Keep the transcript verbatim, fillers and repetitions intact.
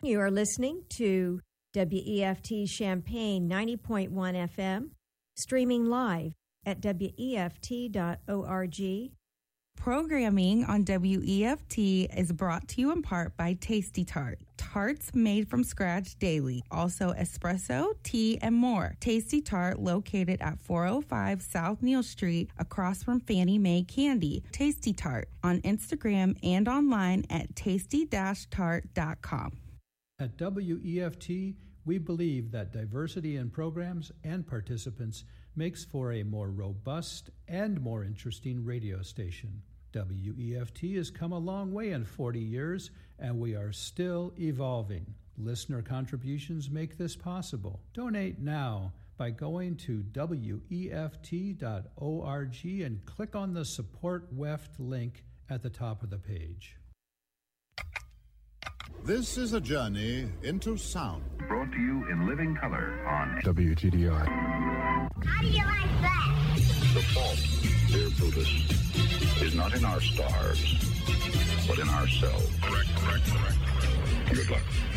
You are listening to W E F T Champaign ninety point one F M, streaming live at W E F T dot org. Programming on W E F T is brought to you in part by Tasty Tart. Tarts made from scratch daily. Also espresso, tea, and more. Tasty Tart located at four oh five South Neal Street across from Fannie Mae Candy. Tasty Tart on Instagram and online at tasty dash tart dot com. At W E F T, we believe that diversity in programs and participants makes for a more robust and more interesting radio station. W E F T has come a long way in forty years, and we are still evolving. Listener contributions make this possible. Donate now by going to W E F T dot org and click on the Support W E F T link at the top of the page. This is a journey into sound. Brought to you in living color on W T D I. How do you like that? The fault, dear Brutus, is not in our stars, but in ourselves. Correct, correct, correct. Good luck.